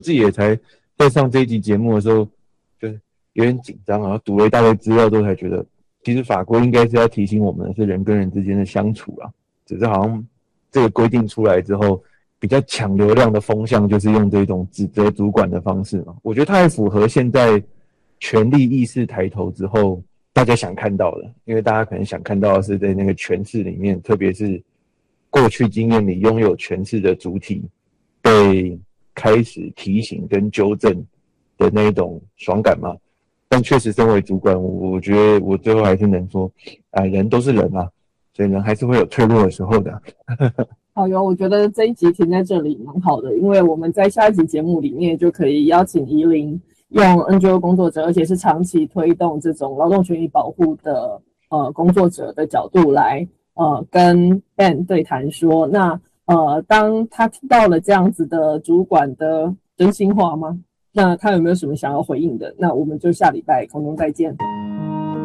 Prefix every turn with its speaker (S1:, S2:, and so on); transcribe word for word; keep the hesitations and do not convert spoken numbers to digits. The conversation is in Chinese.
S1: 自己也才在上这一集节目的时候，就是有点紧张，然后读了一大堆资料之后才觉得，其实法规应该是要提醒我们的是人跟人之间的相处啊，只是好像这个规定出来之后，比较抢流量的风向就是用这种指责主管的方式嘛。我觉得它还符合现在权力意识抬头之后大家想看到的，因为大家可能想看到的是在那个权势里面，特别是过去经验里拥有权势的主体被开始提醒跟纠正的那一种爽感嘛。但确实身为主管，我我觉得我最后还是能说，啊、呃，人都是人啊，所以人还是会有脆弱的时候的。
S2: 好哟，我觉得这一集停在这里蛮好的，因为我们在下一集节目里面就可以邀请怡伶用 N G O 工作者，而且是长期推动这种劳动权益保护的呃工作者的角度来呃跟 Ben 对谈说，那呃当他听到了这样子的主管的真心话吗？那他有没有什么想要回应的？那我们就下礼拜空中再见。